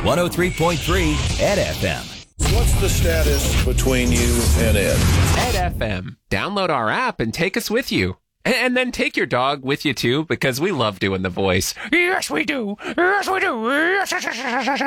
103.3 Ed FM. What's the status between you and Ed? Ed FM. Download our app and take us with you. And then take your dog with you, too, because we love doing the voice. Yes, we do. Yes, we do.